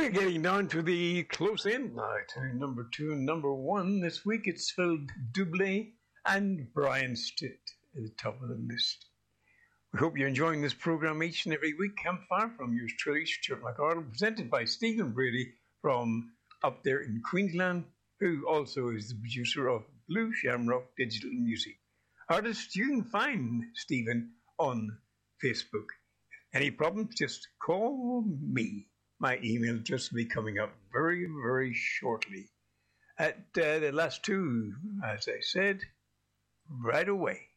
We're getting down to the close end now to number 2 and number 1. This week it's Phil Dublé and Brian Stitt at the top of the list. We hope you're enjoying this program each and every week. Campfire from yours truly, Stuart McArdle, presented by Stephen Brady from up there in Queensland, who also is the producer of Blue Shamrock Digital Music. Artist, you can find Stephen on Facebook. Any problems, just call me. My email address will be coming up very, very shortly. At the last two, as I said, right away.